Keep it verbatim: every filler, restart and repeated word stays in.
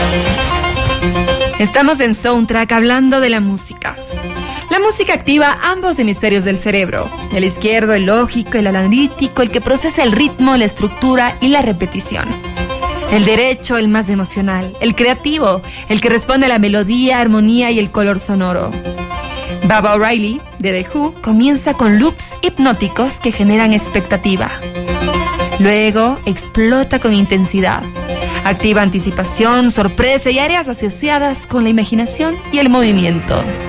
Estamos en Soundtrack hablando de la música. La música activa ambos hemisferios del cerebro, el izquierdo, el lógico, el analítico, el que procesa el ritmo, la estructura y la repetición. El derecho, el más emocional, el creativo, el que responde a la melodía, armonía y el color sonoro. Baba O'Reilly, de The Who, comienza con loops hipnóticos que generan expectativa. Luego explota con intensidad. Activa anticipación, sorpresa y áreas asociadas con la imaginación y el movimiento.